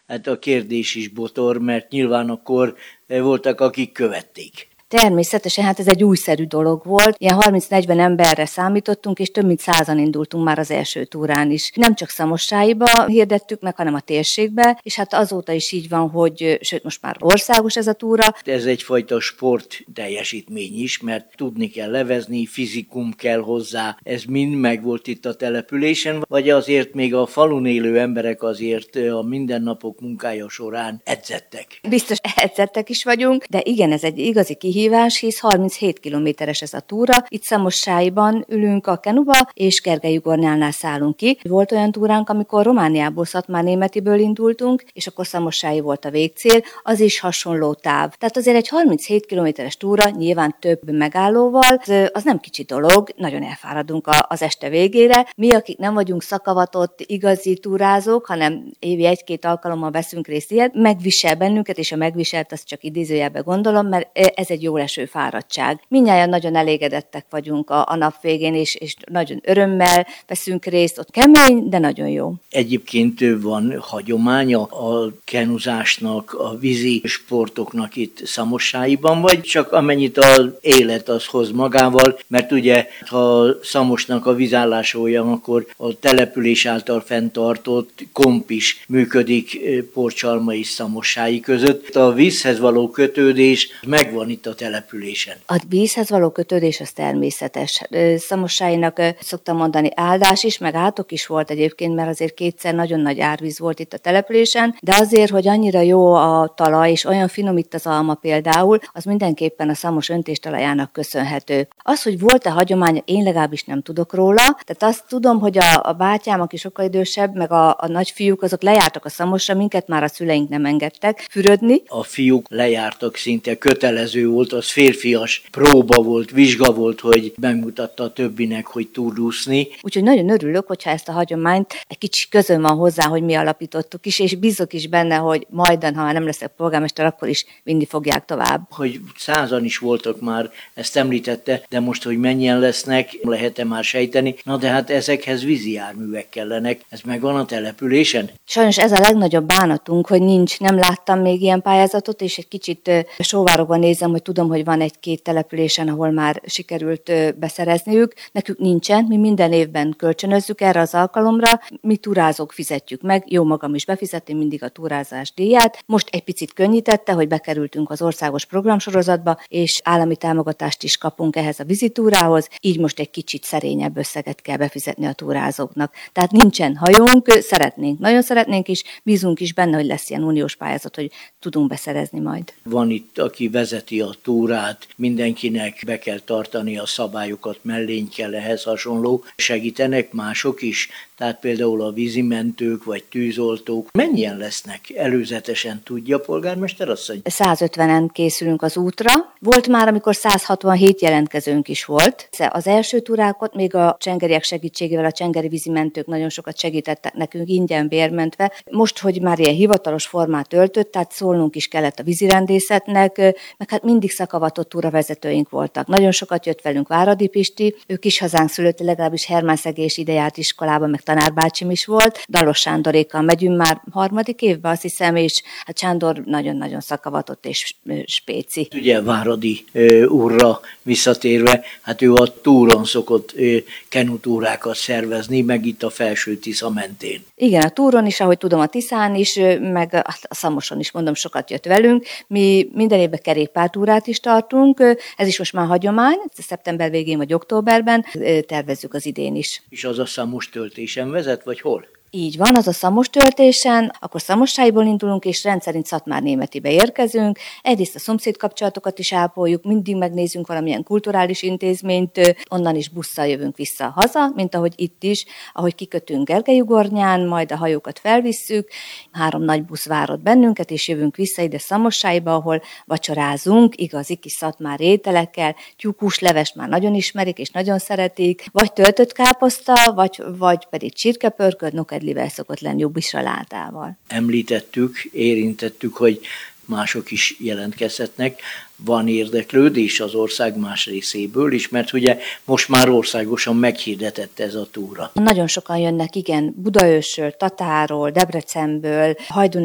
hát a kérdés is botor, mert nyilván akkor voltak, akik követték. Természetesen, hát ez egy újszerű dolog volt. Ilyen 30-40 emberre számítottunk, és több mint 100-an indultunk már az első túrán is. Nem csak Szamossáiba hirdettük meg, hanem a térségbe, és hát azóta is így van, hogy sőt, most már országos ez a túra. Ez egyfajta sport teljesítmény is, mert tudni kell levezni, fizikum kell hozzá. Ez mind megvolt itt a településen, vagy azért még a falun élő emberek azért a mindennapok munkája során edzettek? Biztos edzettek is vagyunk, de igen, ez egy igazi kihívás, hisz 37 kilométeres ez a túra. Itt Szamossáiban ülünk a kenuba, és Gergely-Ugornálnál szállunk ki. Volt olyan túránk, amikor Romániából, Szatmárnémetiből indultunk, és akkor Szamossái volt a végcél, az is hasonló táv. Tehát azért egy 37 kilométeres túra, nyilván több megállóval, az nem kicsi dolog, nagyon elfáradunk az este végére. Mi, akik nem vagyunk szakavatott, igazi túrázók, hanem évi 1-2 alkalommal veszünk részt ilyet, megvisel bennünket, és a megviselt, azt csak idézőjelbe gondolom, mert ez egy jó leső fáradtság. Mindnyájan nagyon elégedettek vagyunk a nap végén, és nagyon örömmel veszünk részt. Ott kemény, de nagyon jó. Egyébként van hagyománya a kenuzásnak, a vízi sportoknak itt Szamossáiban, vagy csak amennyit az élet az hoz magával, mert ugye, ha Szamosnak a vízállása olyan, akkor a település által fenntartott komp is működik Porcsalma és Szamossái között. A vízhez való kötődés megvan itt a településen. A vízhez való kötődés az természetes. Szamossáinak szoktam mondani áldás is, meg átok is volt egyébként, mert azért 2-szer nagyon nagy árvíz volt itt a településen, de azért, hogy annyira jó a talaj, és olyan finom itt az alma például, az mindenképpen a Szamos öntéstalajának köszönhető. Az, hogy volt-e hagyomány, én legalábbis nem tudok róla, tehát azt tudom, hogy a bátyám, aki sokkal idősebb, meg a nagyfiúk, azok lejártak a Szamosra, minket már a szüleink nem engedtek fürödni. A fiúk lejártak, szinte kötelező volt, az férfias próba volt, vizsga volt, hogy megmutatta a többinek, hogy tud úszni. Úgyhogy nagyon örülök, hogyha ezt a hagyományt egy kicsi közöm van hozzá, hogy mi alapítottuk is, és bízok is benne, hogy majdan, ha már nem leszek polgármester, akkor is vinni fogják tovább. Hogy 100-an is voltak már, ezt említette, de most, hogy mennyien lesznek, lehet-e már sejteni? Na de hát ezekhez vízi járművek kellenek. Ez megvan a településen? Sajnos ez a legnagyobb bánatunk, hogy nincs, nem láttam még ilyen pályázatot, és egy kicsit sóvárogva nézem, hogy tudom, hogy van 1-2 településen, ahol már sikerült beszerezniük. Nekünk nincsen, mi minden évben kölcsönözzük erre az alkalomra, mi túrázók fizetjük meg, jó magam is befizettem mindig a túrázás díját. Most egy picit könnyítette, hogy bekerültünk az országos programsorozatba, és állami támogatást is kapunk ehhez a vizitúrához, így most egy kicsit szerényebb összeget kell befizetni a túrázóknak. Tehát nincsen hajónk, szeretnénk, nagyon szeretnénk is, bízunk is benne, hogy lesz ilyen uniós pályázat, hogy tudunk beszerezni majd. Van itt, aki vezeti a túrát, mindenkinek be kell tartani a szabályokat, mellény kell, ehhez hasonló. Segítenek mások is, tehát például a vízimentők vagy tűzoltók. Mennyien lesznek? Előzetesen tudja a polgármester asszony? 150-en készülünk az útra. Volt már, amikor 167 jelentkezőnk is volt. Az első túrákat még a csengeriek segítségével, a csengeri vízimentők nagyon sokat segítettek nekünk ingyen bérmentve. Most, hogy már ilyen hivatalos formát öltött, tehát szólnunk is kellett a vízirendészetnek, meg hát mindig szakavatott túravezetőink voltak. Nagyon sokat jött velünk Váradi Pisti, ő kis hazánk szülött, legalábbis Hermánszegés ide járt iskolában, meg tanárbácsim is volt. Dalos Sándorékkal megyünk már 3. évben, azt hiszem, és hát Sándor nagyon-nagyon szakavatott és spéci. Ugye Váradi úrra visszatérve, hát ő a túron szokott kenutúrákat szervezni, meg itt a Felső Tisza mentén. Igen, a túron is, ahogy tudom, a Tiszán is, meg a Szamoson is, mondom, sokat jött velünk. Mi minden évben kerékpártúrát is tartunk, ez is most már hagyomány, szeptember végén vagy októberben tervezzük az idén is. És az a Szamos töltésen vezet, vagy hol? Így van, az a Szamos töltésen, akkor Szamossáiból indulunk, és rendszerint Szatmárnémetibe érkezünk. Egyrészt a szomszédkapcsolatokat is ápoljuk, mindig megnézünk valamilyen kulturális intézményt, onnan is busszal jövünk vissza haza, mint ahogy itt is, ahogy kikötünk Gergely-Ugornyán, majd a hajókat felvisszük, 3 nagy busz várott bennünket, és jövünk vissza ide Szamossáiba, ahol vacsorázunk igazi kis szatmár ételekkel, tyúkus levest már nagyon ismerik, és nagyon szeretik, vagy töltött káposzta, vagy pedig csirkepörköd, nokedlivel szokott lenni jobb salátával. Említettük, érintettük, hogy mások is jelentkezhetnek. Van érdeklődés az ország más részéből is, mert ugye most már országosan meghirdetett ez a túra. Nagyon sokan jönnek, igen, Budaörsről, Tatáról, Debrecenből, Hajdú